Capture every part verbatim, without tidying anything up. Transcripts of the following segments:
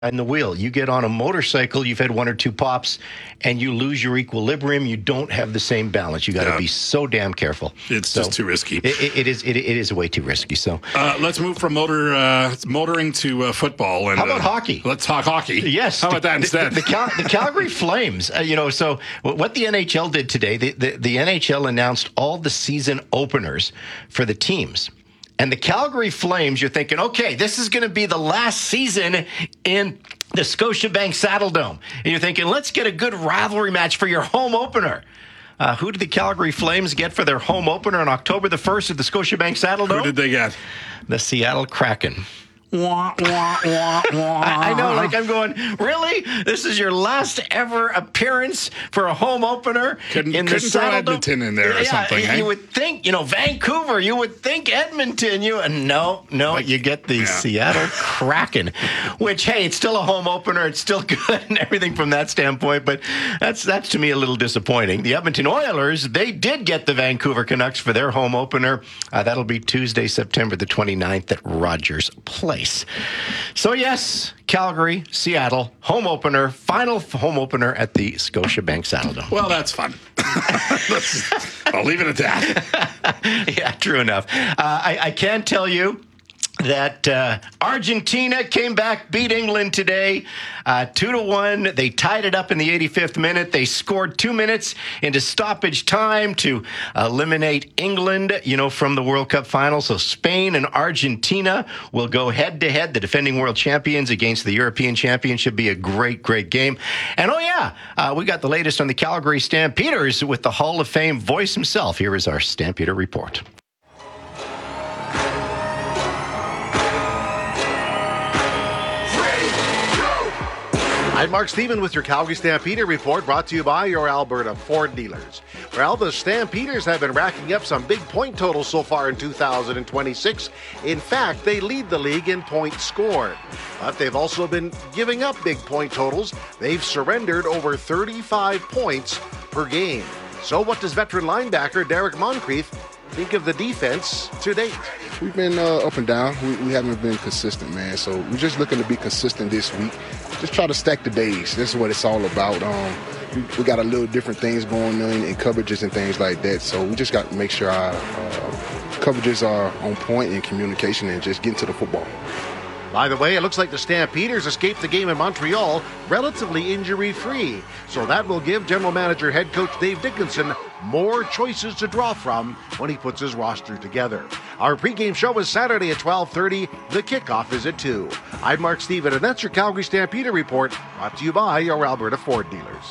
And the wheel. You get on a motorcycle, you've had one or two pops, and you lose your equilibrium. You don't have the same balance. You got to yeah. be so damn careful. It's so just too risky. It, it, it is. It, it is way too risky. So uh, let's move from motor uh, motoring to uh, football. And, how about uh, hockey? Let's talk hockey. Yes. How about the, that instead? The, the, Cal- the Calgary Flames. Uh, you know, so what the N H L did today, the, the, the N H L announced all the season openers for the teams. And the Calgary Flames, you're thinking, okay, this is going to be the last season in the Scotiabank Saddledome. And you're thinking, let's get a good rivalry match for your home opener. Uh, who did the Calgary Flames get for their home opener on October the first at the Scotiabank Saddledome? Who did they get? The Seattle Kraken. Wah, wah, wah, wah. I, I know, like I'm going, really? This is your last ever appearance for a home opener couldn't, in the couldn't throw Saddledome? Edmonton in there or yeah, something, you, eh? you would think, you know, Vancouver, you would think Edmonton, you, and no, no, like, you get the yeah. Seattle Kraken, which, hey, it's still a home opener, it's still good and everything from that standpoint, but that's, that's to me a little disappointing. The Edmonton Oilers, they did get the Vancouver Canucks for their home opener. Uh, that'll be Tuesday, September the twenty-ninth at Rogers Place. So, yes, Calgary, Seattle, home opener, final home opener at the Scotiabank Saddledome. Well, that's fun. I'll leave it at that. Yeah, true enough. Uh, I, I can tell you that uh, Argentina came back, beat England today, uh, two to one. They tied it up in the eighty-fifth minute. They scored two minutes into stoppage time to eliminate England, you know, from the World Cup final. So Spain and Argentina will go head to head, the defending world champions against the European champion. Should be a great, great game. And oh yeah, uh, we got the latest on the Calgary Stampeders with the Hall of Fame voice himself. Here is our Stampeder report. I'm Mark Stephen with your Calgary Stampeder report, brought to you by your Alberta Ford dealers. Well, the Stampeders have been racking up some big point totals so far in two thousand twenty-six. In fact, they lead the league in points scored. But they've also been giving up big point totals. They've surrendered over thirty-five points per game. So what does veteran linebacker Derek Moncrief think of the defense to date? We've been uh, up and down. We, we haven't been consistent, man. So we're just looking to be consistent this week. Just try to stack the days. This is what it's all about. Um, we, we got a little different things going on in coverages and things like that. So we just got to make sure our uh, coverages are on point in communication and just get into the football. By the way, it looks like the Stampeders escaped the game in Montreal relatively injury-free. So that will give General Manager head coach Dave Dickinson more choices to draw from when he puts his roster together. Our pregame show is Saturday at twelve thirty. The kickoff is at two. I'm Mark Stephen, and that's your Calgary Stampeder report, brought to you by your Alberta Ford dealers.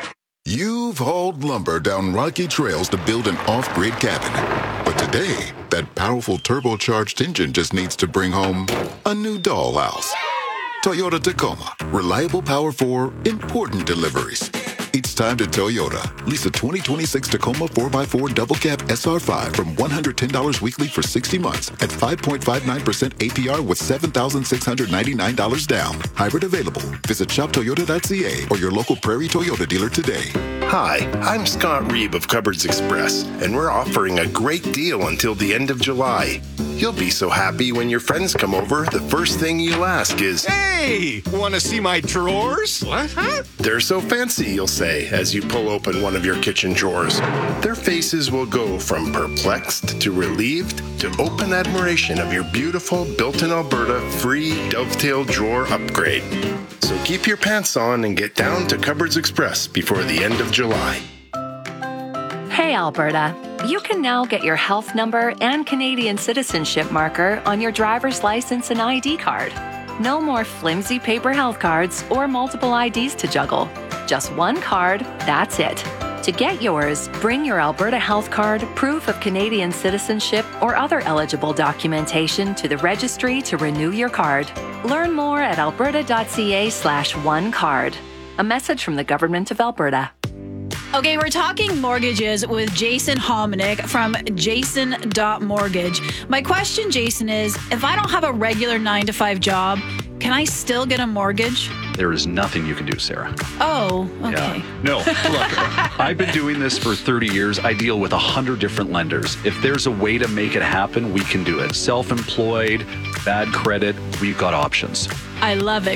You've hauled lumber down rocky trails to build an off-grid cabin. But today, that powerful turbocharged engine just needs to bring home a new dollhouse. Toyota Tacoma. Reliable power for important deliveries. It's time to Toyota. Lease a twenty twenty-six Tacoma four by four Double Cab S R five from one hundred ten dollars weekly for sixty months at five point five nine percent A P R with seven thousand six hundred ninety-nine dollars down. Hybrid available. Visit shop toyota dot c a or your local Prairie Toyota dealer today. Hi, I'm Scott Reeb of Cupboards Express, and we're offering a great deal until the end of July. You'll be so happy when your friends come over, the first thing you'll ask is, "Hey, want to see my drawers?" What? Huh? They're so fancy, you'll say, as you pull open one of your kitchen drawers. Their faces will go from perplexed to relieved to open admiration of your beautiful built-in Alberta free dovetail drawer upgrade. So keep your pants on and get down to Cupboards Express before the end of July. Hey, Alberta. You can now get your health number and Canadian citizenship marker on your driver's license and I D card. No more flimsy paper health cards or multiple I Ds to juggle. Just one card, that's it. To get yours, bring your Alberta Health Card, proof of Canadian citizenship, or other eligible documentation to the registry to renew your card. Learn more at alberta dot c a slash one card. A message from the Government of Alberta. Okay, we're talking mortgages with Jason Hominick from jason dot mortgage. My question, Jason, is if I don't have a regular nine to five job, can I still get a mortgage? There is nothing you can do, Sarah. Oh, okay. Yeah. No, look, I've been doing this for thirty years. I deal with one hundred different lenders. If there's a way to make it happen, we can do it. Self-employed, bad credit, we've got options. I love it.